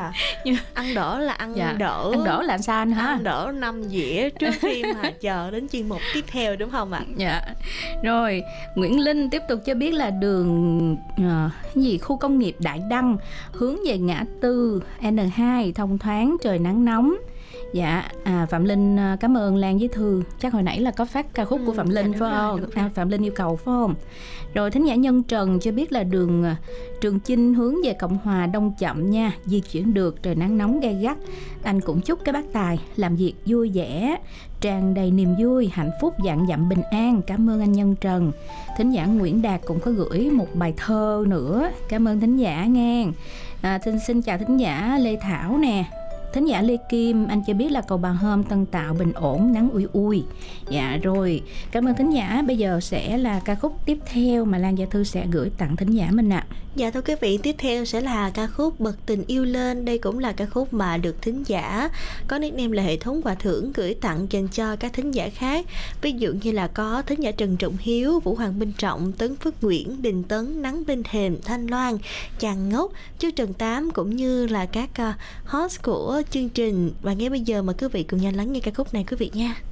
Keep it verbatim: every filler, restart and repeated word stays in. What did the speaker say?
là ăn đỡ là ăn Dạ. đỡ Ăn đỡ là sao anh hả? ăn đỡ năm dĩa trước khi mà chờ đến chuyên mục tiếp theo đúng không ạ? Dạ. Rồi Nguyễn Linh tiếp tục cho biết là đường uh, gì khu công nghiệp Đại Đăng hướng về ngã tư N hai thông thoáng, trời nắng nóng. Dạ, à, Phạm Linh cảm ơn Lan với Thư. Chắc hồi nãy là có phát ca khúc của Phạm Linh, dạ, phải không? rồi, À, Phạm Linh yêu cầu phải không? Rồi thính giả Nhân Trần cho biết là đường Trường Chinh hướng về Cộng Hòa đông chậm nha, di chuyển được, trời nắng nóng gay gắt. Anh cũng chúc cái bác Tài làm việc vui vẻ, tràn đầy niềm vui, hạnh phúc, vạn dặm bình an. Cảm ơn anh Nhân Trần. Thính giả Nguyễn Đạt cũng có gửi một bài thơ nữa. Cảm ơn thính giả nghe. À, xin, xin chào thính giả Lê Thảo nè. Thính giả Lê Kim, anh cho biết là cầu Bà Hôm Tân Tạo bình ổn, nắng ui ui. Dạ rồi, cảm ơn thính giả. Bây giờ sẽ là ca khúc tiếp theo mà Lan Gia Thư sẽ gửi tặng thính giả mình ạ. À. Dạ thưa quý vị, tiếp theo sẽ là ca khúc Bật Tình Yêu Lên. Đây cũng là ca khúc mà được thính giả có nickname là hệ thống quà thưởng gửi tặng dành cho các thính giả khác. Ví dụ như là có thính giả Trần Trọng Hiếu, Vũ Hoàng Minh Trọng, Tấn Phước Nguyễn, Đình Tấn, Nắng Bên Thềm, Thanh Loan, Chàng Ngốc, Chú Trần Tám cũng như là các uh, host của chương trình. Và ngay bây giờ mời quý vị cùng nhau lắng nghe ca khúc này quý vị nha.